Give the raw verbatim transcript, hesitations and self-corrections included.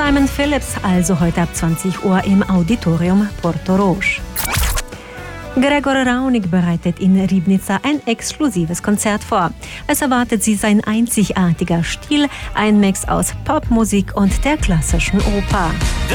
Simon Phillips also heute ab zwanzig Uhr im Auditorium Porto Roche. Gregor Raunig bereitet in Ribnica ein exklusives Konzert vor. Es erwartet sie sein einzigartiger Stil, ein Mix aus Popmusik und der klassischen Oper.